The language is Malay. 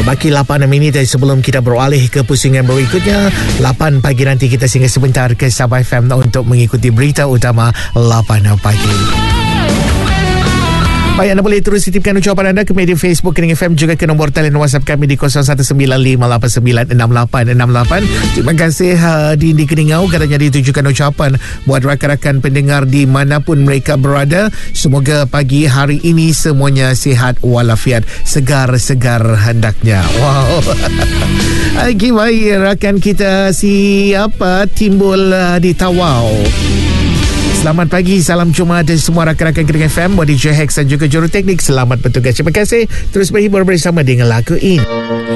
Baki 8 minit sebelum kita beralih ke pusingan berikutnya. 8 pagi nanti kita singgah sebentar ke Sabah FM untuk mengikuti berita utama 8 pagi. Baik, anda boleh terus titipkan ucapan anda ke media Facebook Kening FM, juga ke nombor telefon WhatsApp kami di 0195896868. Terima kasih di Keningau katanya ditujukan ucapan buat rakan-rakan pendengar di manapun mereka berada. Semoga pagi hari ini semuanya sihat walafiat, segar-segar hendaknya. Wow. Okey, baik, rakan kita siapa timbul di Tawau. Selamat pagi, salam Jumaat dan semua rakan-rakan Kening FM, buat DJ Hex dan juga juruteknik. Selamat bertugas. Terima kasih. Terus berhibur bersama dengan lagu ini.